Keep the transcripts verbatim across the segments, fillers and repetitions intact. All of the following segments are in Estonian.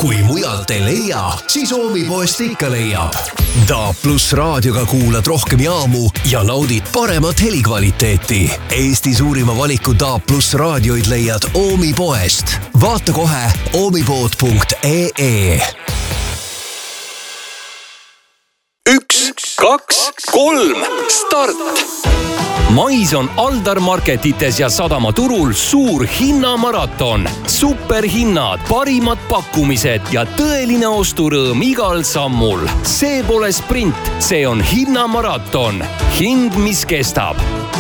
Kui mujalt ei leia, siis Oomipoest ikka leiab. DAB pluss raadioga kuulad rohkem jaamu ja naudid paremat helikvaliteeti. Eesti suurima valiku DAB pluss raadioid leiad Oomipoest. Vaata kohe oomipood punkt ee. Üks, kaks, kolm, start! Mais on Aldar Marketites ja Sadamaturul suur hinnamaraton. Superhinnad, parimad pakkumised ja tõeline osturõõm igal sammul. See pole sprint, see on hinnamaraton. Hind, mis kestab.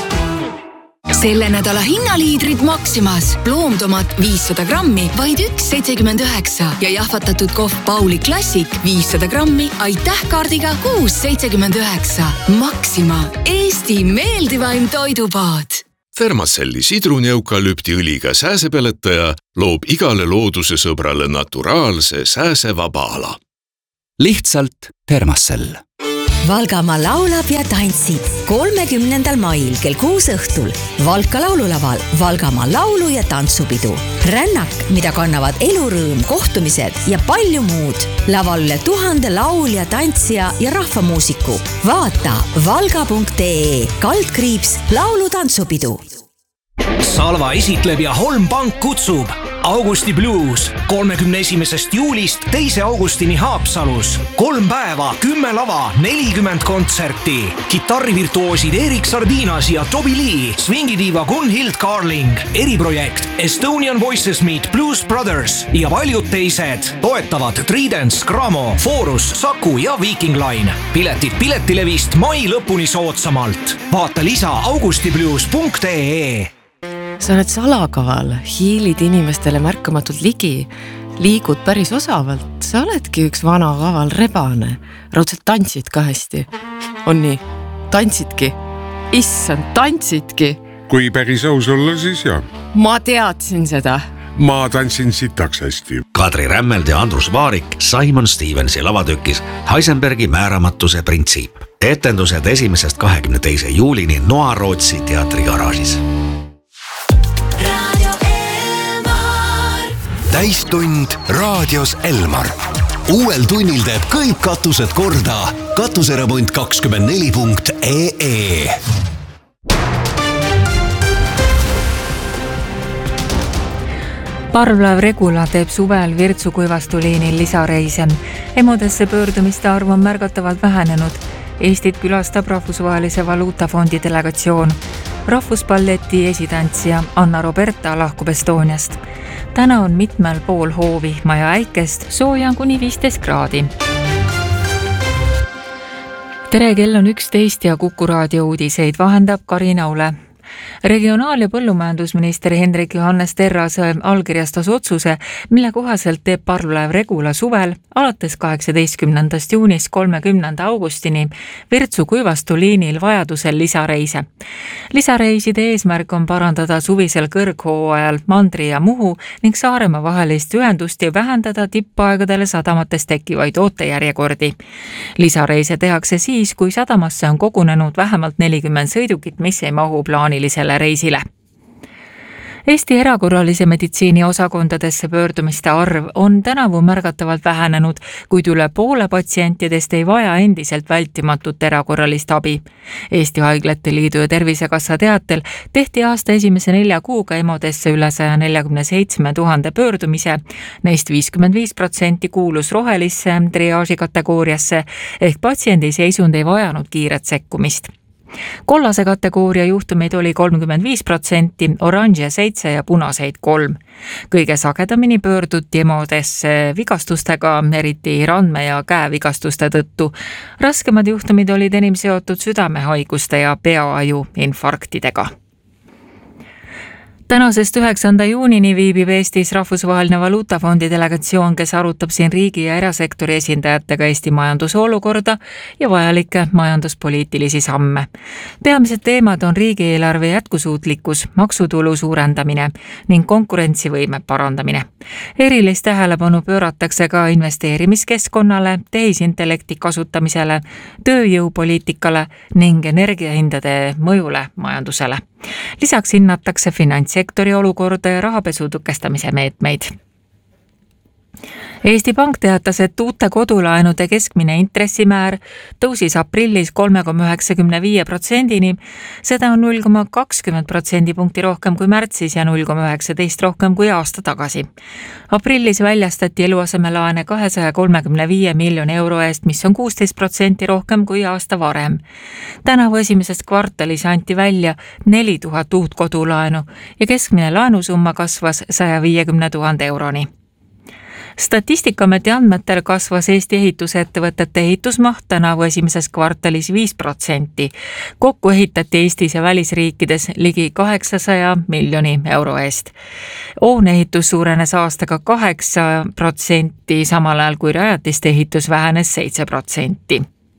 Selle nädala hinnaliidrid Maximas. Loomtomat viissada grammi, vaid üks seitsekümmend üheksa ja jahvatatud kohv Pauli Classic viissada grammi, aitäh kaardiga kuus seitsekümmend üheksa. Maxima, Eesti meeldivaim toidupaad. Thermacelli sidruni-eukalüptiõliga sääsepeletaja loob igale looduse sõbrale naturaalse sääsevaba ala. Lihtsalt Thermacell. Valgamaa laulab ja tantsib kolmekümnendal mail kell kuus õhtul Valka laululaval Valgamaa laulu- ja tantsupidu. Rännak, mida kannavad elurõõm, kohtumised ja palju muud. Laval üle tuhande laulja, tantsija ja rahvamuusiku. Vaata valga punkt ee kaldkriips laulu tantsupidu. Salva esitleb ja Holm Pank kutsub Augusti Blues kolmekümne esimesest juulist teise augustini Haapsalus. Kolm päeva, kümme lava, nelikümmend kontserti. Kitarrivirtuoosid Erik Sardinas ja Toby Lee, swingidiiva Gunhild Carling, eriprojekt Estonian Voices Meet Blues Brothers ja paljud teised. Toetavad Tridents, Gramo, Forus, Saku ja Viking Line. Piletid piletilevist mai lõpuni soodsamalt. Vaata lisa augustiblues punkt ee. Sa oled salakaval, hiilid inimestele märkamatult ligi, liigud päris osavalt, sa oledki üks vana kaval rebane, raudselt tantsid ka hästi. On nii, tantsidki, issand, tantsidki. Kui päris aus olla, siis jah. Ma teadsin seda. Ma tantsin sitaks hästi. Kadri Rämmeld ja Andrus Vaarik Simon Stevensi lavatükis Heisenbergi määramatuse printsiip. Etendused esimesest kahekümne teise juulini Noa Rootsi teatri garaažis. Täistund raadios Elmar. Uuel tunnil teeb kõik katused korda. Katuseremont kakskümmend neli punkt ee. Parvlaev Regula teeb suvel Virtsu kuivastuliinil lisareise. Emodesse pöördumiste arv on märgatavalt vähenenud. Eestit külastab Rahvusvahelise Valuutafondi delegatsioon. Rahvuspalleti esitantsija Anna Roberta lahkub Estoniast. Täna on mitmel pool hoovihma ja äikest, sooja on kuni viisteist kraadi. Tere, kell on üksteist ja Kuku raadio uudiseid vahendab Karina Ule. Regionaal- ja põllumajandusminister Hendrik Johannes Terras allkirjastas otsuse, mille kohaselt teeb parvlaev Regula suvel alates kaheksateistkümnendast juunist kolmekümnenda augustini Virtsu kuivastuliinil vajadusel lisareise. Lisareiside eesmärk on parandada suvisel kõrghooajal Mandri ja Muhu ning Saaremaa vahelist ühendust ja vähendada tippaegadele sadamates tekkivaid ootejärjekordi. Lisareise tehakse siis, kui sadamasse on kogunenud vähemalt nelikümmend sõidukit, mis ei mahu plaanilisele reisile. Eesti erakorralise meditsiini osakondadesse pöördumiste arv on tänavu märgatavalt vähenenud, kuid üle poole patsientidest ei vaja endiselt vältimatut erakorralist abi. Eesti Haiglate Liidu ja Tervisekassa teatel tehti aasta esimese nelja kuuga emodesse üle saja neljakümne seitsme tuhande pöördumise, neist viiskümmend viis protsenti kuulus rohelisse triaaži kategooriasse ehk patsiendi seisund ei vajanud kiiret sekkumist. Kollase kategooria juhtumeid oli kolmkümmend viis protsenti, oranže seitse ja punaseid kolm. Kõige sagedamini pöörduti emodesse vigastustega, eriti randme- ja käevigastuste tõttu. Raskemad juhtumid olid enim seotud südamehaiguste ja peaaju infarktidega. Tänasest üheksanda juunini viibib Eestis Rahvusvaheline Valuutafondi delegatsioon, kes arutab siin riigi ja erasektori esindajatega Eesti majanduse olukorda ja vajalikke majanduspoliitilisi samme. Peamised teemad on riigieelarve jätkusuutlikkus, maksutulu suurendamine ning konkurentsivõime parandamine. Erilist tähelepanu pööratakse ka investeerimiskeskkonnale, tehisintellekti kasutamisele, tööjõupoliitikale ning energiahindade mõjule majandusele. Lisaks hinnatakse finantssektori olukorda ja rahapesu tõkestamise meetmeid. Eesti Pank teatas, et uute kodulaenude keskmine intressimäär tõusis aprillis kolme koma üheksakümne viie protsendini, seda on null koma kakskümmend protsendipunkti rohkem kui märtsis ja null koma üheksateist rohkem kui aasta tagasi. Aprillis väljastati eluasemelaene kahesaja kolmekümne viie miljoni euro eest, mis on kuusteist protsenti rohkem kui aasta varem. Tänavu esimeses kvartalis anti välja neli tuhat uut kodulaenu ja keskmine laenusumma kasvas saja viiekümne tuhande euroni. Statistikaameti andmetel kasvas Eesti ehitusettevõtete ehitusmaht tänavu esimeses kvartalis viis protsenti. Kokku ehitati Eestis ja välisriikides ligi kaheksasaja miljoni euro eest. Hooneehitus suurenes aastaga kaheksa protsenti, samal ajal kui rajatiste ehitus vähenes seitse protsenti.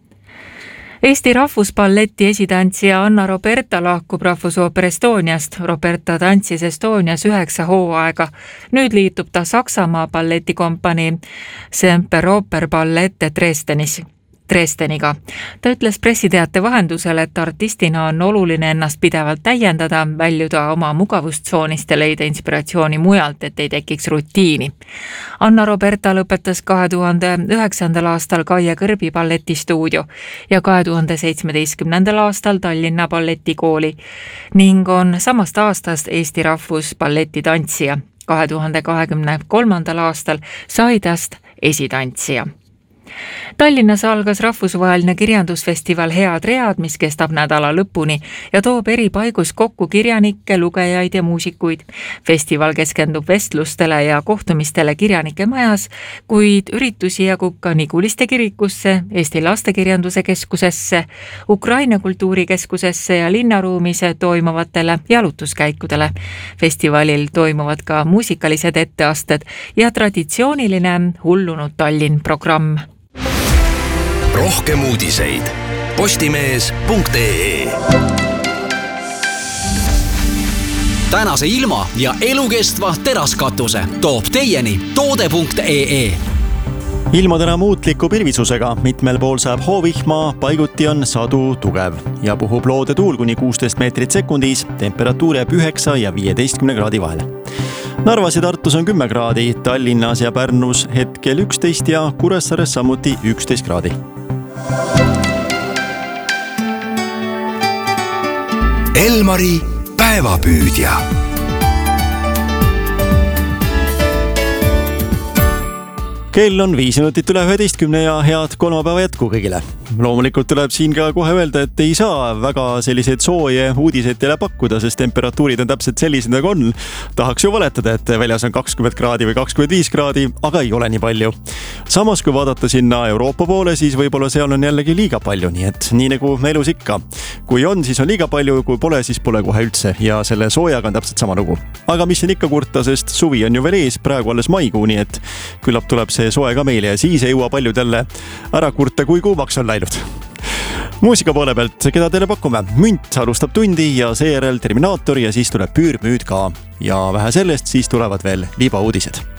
Eesti Rahvusballeti esitantsija Anna Roberta lahkub Rahvusooper Estoniast. Roberta tantsis Estonias üheksa hooaega. Nüüd liitub ta Saksamaa balletikompanii Semperoper Ballette Dresdenis. Dresdeniga. Ta ütles pressiteate vahendusel, et artistina on oluline ennast pidevalt täiendada, väljuda oma mugavustsoonist ja leida inspiratsiooni mujalt, et ei tekiks rutiini. Anna Roberta lõpetas kahe tuhande üheksandal aastal Kaie Kõrbi balletistuudio ja kahe tuhande seitsmeteistkümnendal aastal Tallinna balletikooli ning on samast aastast Eesti Rahvusballeti tantsija. kahe tuhande kahekümne kolmandal aastal sai tast esitantsija. Tallinnas algas rahvusvaheline kirjandusfestival Head read, mis kestab nädala lõpuni ja toob eri paigus kokku kirjanikke, lugejaid ja muusikuid. Festival keskendub vestlustele ja kohtumistele kirjanike majas, kuid üritusi jagub ka Niguliste kirikusse, Eesti Lastekirjanduse keskusesse, Ukraina kultuurikeskusesse ja linnaruumis toimuvatele jalutuskäikudele. Festivalil toimuvad ka muusikalised etteasted ja traditsiooniline Hullunud Tallinn programm. Rohkem uudiseid postimees punkt ee. Tänase ilma ja elukestva teraskatuse toob teieni toode punkt ee. Ilma täna muutliku pilvisusega, mitmel pool saab hoovihma, paiguti on sadu tugev ja puhub loode tuul kuni kuusteist meetrit sekundis, temperatuur jääb üheksa ja viieteistkümne kraadi vahele. Narvas ja Tartus on kümme kraadi, Tallinnas ja Pärnus hetkel üksteist ja Kuressaares samuti üksteist kraadi. Elmari päevapüüdja. Kell on viis minutit üle üheteistkümne ja head kolmapäeva jätku kõigile. Loomulikult tuleb siin ka kohe öelda, et ei saa väga selliseid sooje uudiseid teile pakkuda, sest temperatuurid on täpselt sellised nagu on. Tahaks ju valetada, et väljas on kakskümmend kraadi või kakskümmend viis kraadi, aga ei ole nii palju. Samas, kui vaadata sinna Euroopa poole, siis võib-olla seal on jällegi liiga palju, nii et nii nagu elus ikka. Kui on, siis on liiga palju, kui pole, siis pole kohe üldse ja selle soojaga on täpselt sama lugu. Aga mis siin ikka kurta, sest suvi on ju veel ees, praegu alles maikuu, nii et küllap tuleb see soe ka meile ja siis ei jõua paljud jälle ära kurta, kui kuumaks on läinud. Muusika poole pealt, keda teile pakume? Münt alustab tundi ja seejärel Terminaator ja siis tuleb Püürmüüd ka. Ja vähe sellest, siis tulevad veel libauudised.